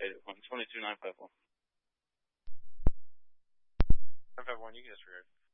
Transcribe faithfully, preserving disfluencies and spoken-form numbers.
eight eight one, two two nine five one. nine five one, you can disregard.